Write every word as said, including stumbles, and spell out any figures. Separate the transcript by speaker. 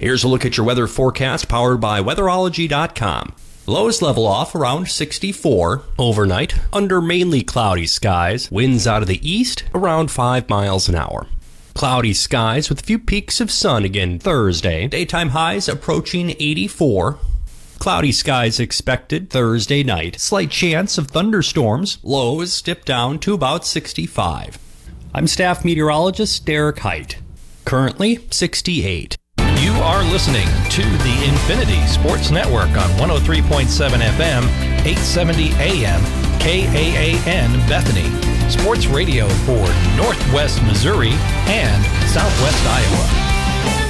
Speaker 1: Here's a look at your weather forecast powered by weatherology dot com. Lows level off around sixty-four. Overnight, under mainly cloudy skies. Winds out of the east around five miles an hour. Cloudy skies with a few peaks of sun again Thursday. Daytime highs approaching eighty-four. Cloudy skies expected Thursday night. Slight chance of thunderstorms. Lows dip down to about sixty-five. I'm staff meteorologist Derek Height. Currently sixty-eight.
Speaker 2: You are listening to the Infinity Sports Network on one oh three point seven F M, eight seventy A M, K A A N Bethany. Sports radio for Northwest Missouri and Southwest Iowa.